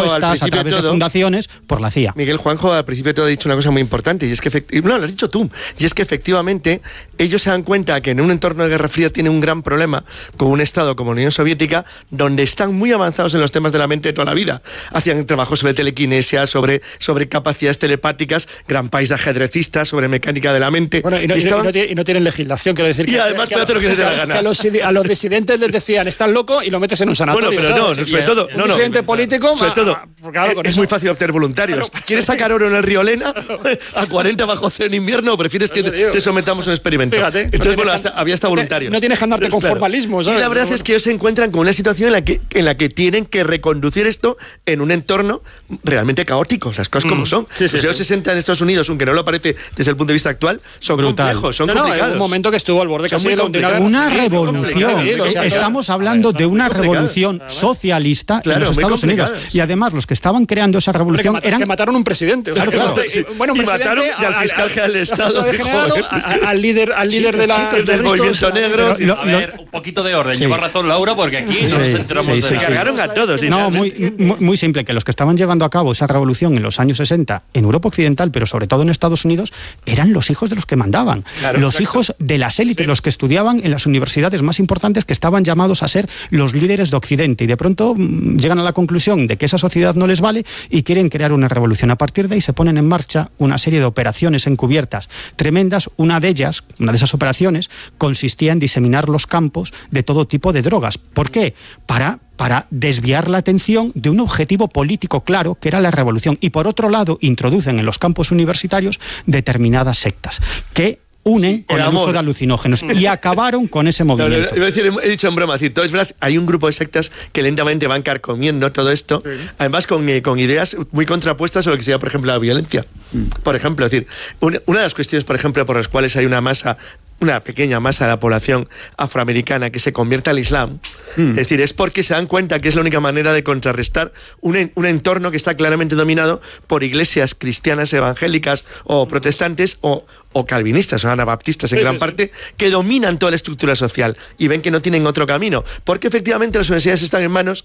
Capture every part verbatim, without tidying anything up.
impuestas a través de, de fundaciones por la C I A. Miguel, Juanjo, al principio te ha dicho una cosa muy importante, y es que, no, lo has dicho tú, y es que efectivamente ellos se dan cuenta que en un entorno de Guerra Fría tienen un gran problema con un Estado como la Unión Soviética, donde están muy avanzados en los temas de la mente de toda la vida. Hacían trabajos sobre telequinesia, sobre, sobre capacidades telepáticas, gran país de ajedrecistas, sobre mecánica de la mente. Bueno, y, no, y, estaban... y, no, tienen, y no tienen legislación, quiero decir. Y que, además, que, que, lo que, que, a, que a, los, a los disidentes les decían, estás loco, y lo metes en un sanatorio. Bueno, pero ¿sabes? no, sobre todo, un no, no. disidente político, sobre todo, a, a, claro, con es eso. muy fácil obtener voluntarios. Claro, ¿quieres sacar oro en el río Lena a cuarenta bajo cero en invierno, o prefieres que te, te sometamos a un experimento? Fíjate, Entonces, no bueno, hasta, había hasta voluntarios. No tienes que andarte con claro. formalismo, ¿sabes? Y la verdad bueno. es que ellos se encuentran con una situación en la que, en la que tienen que reconducir esto en un entorno realmente caótico, las cosas mm. como son. Sí, sí, Los años sí. sesenta en Estados Unidos, aunque no lo parece desde el punto de vista actual, son Brutal. complejos, son no, no, complicados. En un momento que estuvo al borde son casi de una, una revolución. Sí, o sea, Estamos hablando de una revolución socialista claro, en los Estados Unidos. Y además los que estaban creando esa revolución Hombre, que eran... que mataron un presidente. Claro, claro. Sí. Bueno, un y mataron presidente, al fiscal general del Estado. General, a, al líder, al líder sí, de la, sí, del movimiento negro. Lo, lo, a ver, un poquito de orden. Sí. Lleva razón Laura, porque aquí sí, nos sí, centramos sí, de sí, la... Se cargaron a todos. No, muy, muy, muy simple, que los que estaban llevando a cabo esa revolución en los años sesenta en Europa Occidental, pero sobre todo en Estados Unidos, eran los hijos de los que mandaban. Claro, los exacto. hijos de las élites, sí. los que estudiaban en las universidades más importantes, que estaban llamados a ser los líderes de Occidente. Y de pronto mmm, llegan a la conclusión de que esa sociedad no les vale y quieren crear una revolución. A partir de ahí se ponen en marcha una serie de operaciones encubiertas tremendas. Una de ellas, una de esas operaciones, consistía en diseminar los campos de todo tipo de drogas. ¿Por qué? Para... para desviar la atención de un objetivo político claro, que era la revolución. Y por otro lado, introducen en los campos universitarios determinadas sectas que unen sí, con el, el uso de alucinógenos y acabaron con ese movimiento. No, no, no, decir, he dicho en broma, decir, todo es verdad, hay un grupo de sectas que lentamente van carcomiendo todo esto, sí. además con, eh, con ideas muy contrapuestas a lo que sería, por ejemplo, la violencia. Mm. Por ejemplo, es decir, una, una de las cuestiones, por ejemplo, por las cuales hay una masa una pequeña masa de la población afroamericana que se convierte al Islam, mm. es decir, es porque se dan cuenta que es la única manera de contrarrestar un, un entorno que está claramente dominado por iglesias cristianas evangélicas o protestantes o, o calvinistas o anabaptistas en sí, gran sí, parte, sí. que dominan toda la estructura social y ven que no tienen otro camino, porque efectivamente las universidades están en manos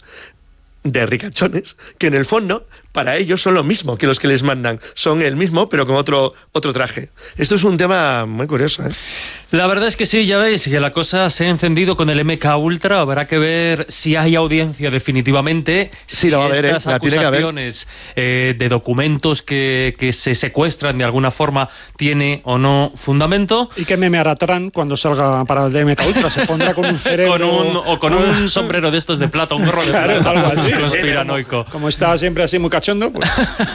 de ricachones, que en el fondo para ellos son lo mismo que los que les mandan, son el mismo pero con otro, otro traje. Esto es un tema muy curioso, ¿eh? La verdad es que sí, ya veis que la cosa se ha encendido con el M K Ultra. Habrá que ver si hay audiencia definitivamente, sí, si lo va a ver, estas ¿eh? acusaciones eh, de documentos que, que se secuestran de alguna forma tiene o no fundamento. Y que meme hará Trump cuando salga para el M K Ultra, se pondrá con un cerebro con un, o con un sombrero de estos de plata, un gorro de claro, plata, algo así, conspiranoico. Como, como está siempre así muy cachondo, pues.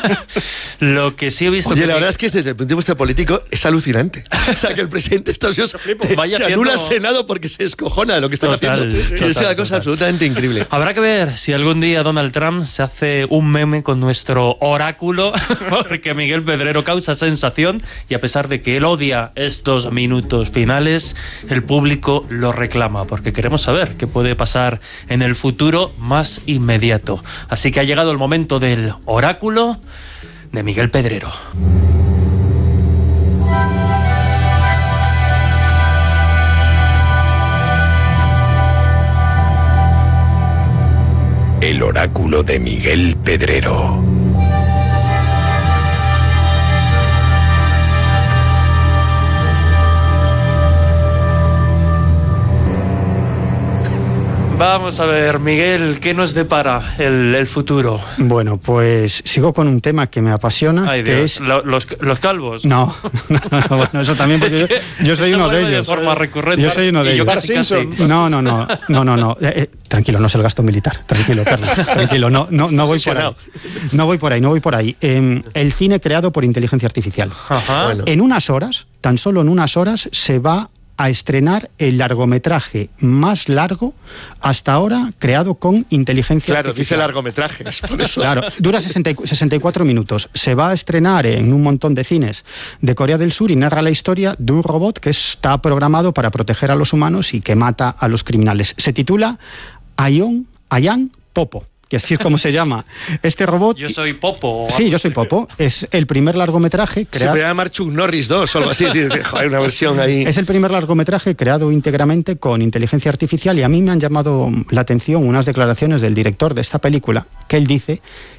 Lo que sí he visto... Oye, que la verdad es que desde el punto de vista político es alucinante. O sea, que el presidente de Estados Unidos te, Vaya te haciendo... anula al Senado porque se descojona de lo que están total, haciendo. Sí, sí. Que Total, es una cosa total. absolutamente increíble. Habrá que ver si algún día Donald Trump se hace un meme con nuestro oráculo, porque Miguel Pedrero causa sensación y a pesar de que él odia estos minutos finales, el público lo reclama, porque queremos saber qué puede pasar en el futuro más inmediato. Así que ha llegado el momento del oráculo de Miguel Pedrero. El oráculo de Miguel Pedrero. Vamos a ver, Miguel, ¿qué nos depara el, el futuro? Bueno, pues sigo con un tema que me apasiona. Ay, que Dios. es... Lo, los, ¿Los calvos? No, no, no, bueno, eso también, porque yo, yo soy uno de ellos. De forma recurrente. Yo soy uno de y yo ellos. casi, casi. No, no, no, no, no, no. Eh, eh, tranquilo, no es el gasto militar. Tranquilo, Carlos, tranquilo, no, no, no voy por ahí. No voy por ahí, no voy por ahí. Eh, el cine creado por inteligencia artificial. Ajá. Bueno. En unas horas, tan solo en unas horas, se va a estrenar el largometraje más largo hasta ahora creado con inteligencia claro, artificial. Claro, dice largometraje, es por eso. Claro, dura sesenta y cuatro minutos. Se va a estrenar en un montón de cines de Corea del Sur y narra la historia de un robot que está programado para proteger a los humanos y que mata a los criminales. Se titula Ayon, Ayan Popo, que así es como se llama este robot. Yo soy Popo. Sí, yo soy Popo. Es el primer largometraje creado... Se puede llamar Chuck Norris dos o algo así. Joder, una versión ahí. Es el primer largometraje creado íntegramente con inteligencia artificial y a mí me han llamado la atención unas declaraciones del director de esta película, que él dice